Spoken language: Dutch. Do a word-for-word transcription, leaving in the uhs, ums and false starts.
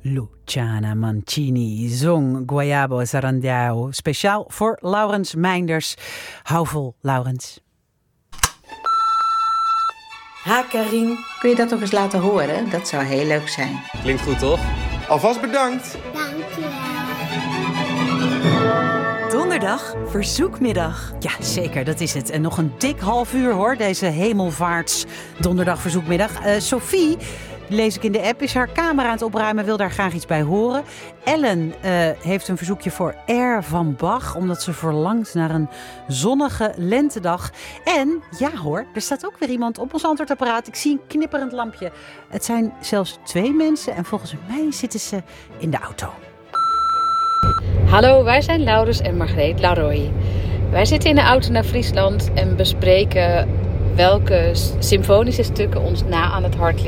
Luciana Mancini zong Guayabo Zarandeau speciaal voor Laurens Meinders. Hou vol, Laurens. Ha, Karin. Kun je dat nog eens laten horen? Dat zou heel leuk zijn. Klinkt goed, toch? Alvast bedankt. Donderdag, verzoekmiddag. Ja, zeker, dat is het. En nog een dik half uur hoor, deze hemelvaarts donderdag verzoekmiddag. Uh, Sophie, lees ik in de app, is haar kamer aan het opruimen, wil daar graag iets bij horen. Ellen uh, heeft een verzoekje voor Air van Bach, omdat ze verlangt naar een zonnige lentedag. En, ja hoor, er staat ook weer iemand op ons antwoordapparaat. Ik zie een knipperend lampje. Het zijn zelfs twee mensen en volgens mij zitten ze in de auto. Hallo, wij zijn Laurens en Margreet Laroy. Wij zitten in de auto naar Friesland en bespreken welke symfonische stukken ons na aan het hart liggen.